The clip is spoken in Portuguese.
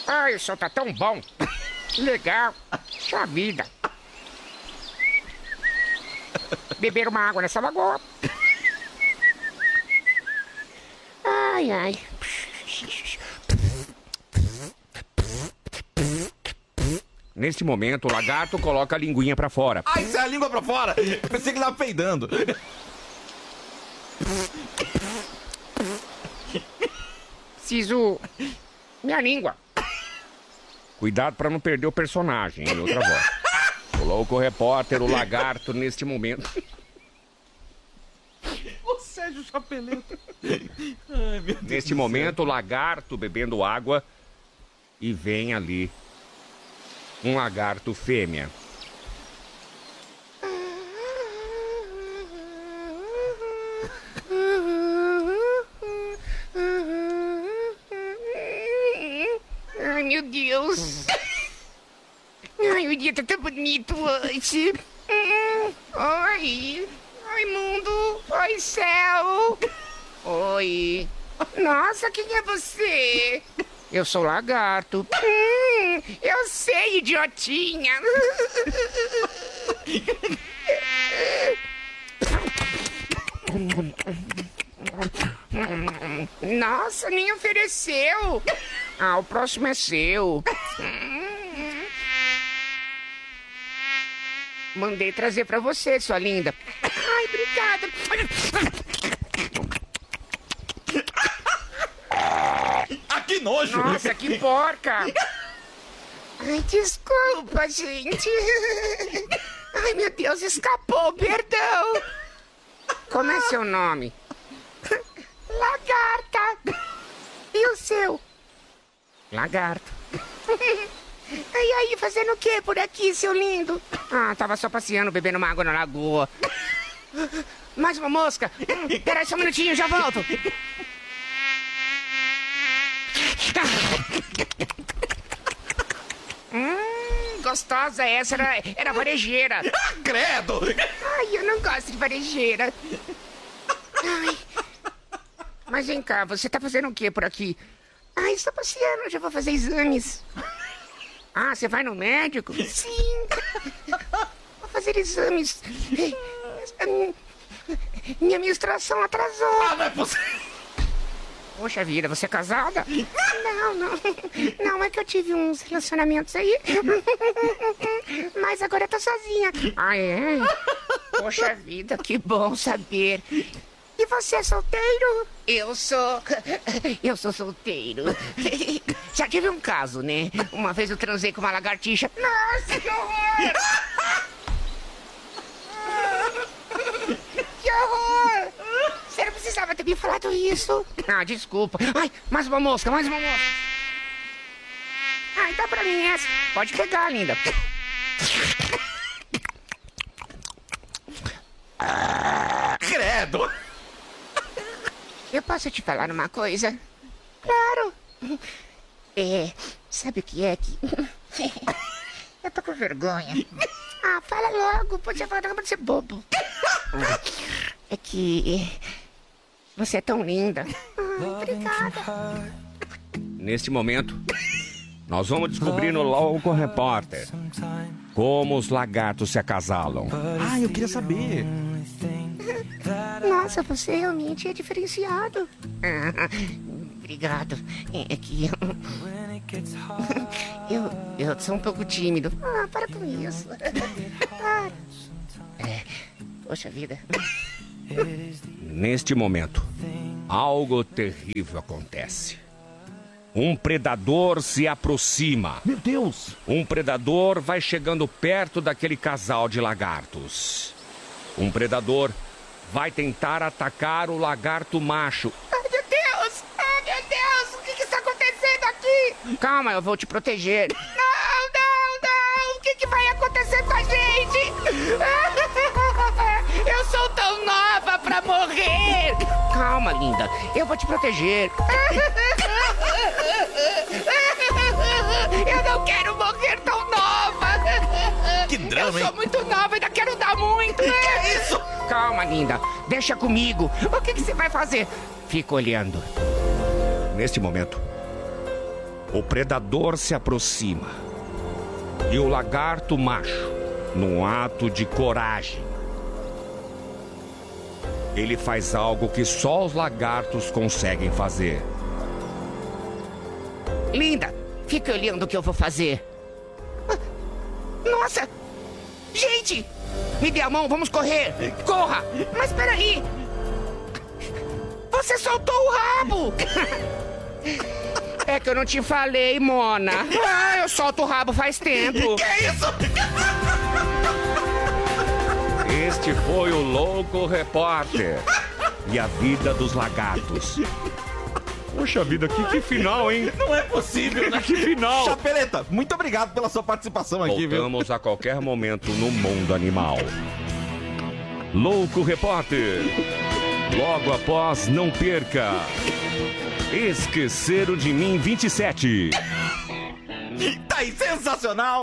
Ai, o sol tá tão bom. Legal. Puxa vida. Beber uma água nessa lagoa. Ai, ai. Neste momento, o lagarto coloca a linguinha pra fora. Ai, sai a língua pra fora! Eu pensei que ele tava peidando. Preciso... Minha língua. Cuidado pra não perder o personagem, em outra voz. O louco repórter, o lagarto, neste momento. O Sérgio Chapeleta. Ai, meu Deus. Neste momento, o lagarto bebendo água. E vem ali um lagarto fêmea. Ai, meu Deus. Ai, o dia tá tão bonito hoje. Oi. Oi, mundo. Oi, céu. Oi. Nossa, quem é você? Eu sou o lagarto. Eu sei, idiotinha. Nossa, nem ofereceu. Ah, o próximo é seu. Mandei trazer pra você, sua linda. Ai, obrigada. Ah, que nojo! Nossa, que porca. Ai, desculpa, gente. Ai, meu Deus, escapou, perdão. Como é seu nome? Lagarta. E o seu? Lagarto. E aí, fazendo o que por aqui, seu lindo? Ah, tava só passeando, bebendo uma água na lagoa. Mais uma mosca. Peraí só um minutinho, já volto. Gostosa essa, era varejeira. Credo! Ai, eu não gosto de varejeira. Ai. Mas vem cá, você tá fazendo o que por aqui? Ai, estou passeando, já vou fazer exames. Ah, você vai no médico? Sim. Vou fazer exames. Minha menstruação atrasou. Ah, não é possível! Poxa vida, você é casada? Não. Não, é que eu tive uns relacionamentos aí. Mas agora eu tô sozinha. Ah, é? Poxa vida, que bom saber. E você é solteiro? Eu sou solteiro. Já tive um caso, né? Uma vez eu transei com uma lagartixa. Nossa, que horror! Que horror! Você não precisava ter me falado isso. Ah, desculpa. Ai, mais uma mosca. Ai, dá pra mim essa. Pode pegar, linda. Credo! Eu posso te falar uma coisa? Claro. Sabe o que é que... Eu tô com vergonha. Ah, fala logo. Pode ser bobo. É que... Você é tão linda. Obrigada. Neste momento, nós vamos descobrir no Louco Repórter como os lagartos se acasalam. Ah, eu queria saber. Nossa, você realmente é diferenciado. Obrigado. É que eu sou um pouco tímido. Ah, para com isso. Para. Poxa vida. Neste momento, algo terrível acontece. Um predador se aproxima. Meu Deus! Um predador vai chegando perto daquele casal de lagartos. Um predador vai tentar atacar o lagarto macho. Ai, meu Deus! Ai, meu Deus! O que está acontecendo aqui? Calma, eu vou te proteger. Não! O que vai acontecer com a gente? Eu sou tão nova pra morrer! Calma, linda. Eu vou te proteger. Eu não quero morrer tão nova. Que drama, Eu sou muito nova, ainda quero dar muito. Que é isso? Calma, linda. Deixa comigo. O que você vai fazer? Fica olhando. Neste momento, O predador se aproxima. E o lagarto macho, num ato de coragem, ele faz algo que só os lagartos conseguem fazer. Linda, fica olhando o que eu vou fazer. Nossa! Gente! Me dê a mão, vamos correr! Corra! Mas peraí! Você soltou o rabo! É que eu não te falei, Mona. Ah, eu solto o rabo faz tempo. Que isso? Este foi o Louco Repórter e a vida dos lagartos. Poxa vida, que final, hein? Não é possível, né? Que final! Chapeleta, muito obrigado pela sua participação aqui, viu? Voltamos a qualquer momento no mundo animal. Louco Repórter. Logo após, não perca. Esqueceram de Mim 27. Tá aí, sensacional!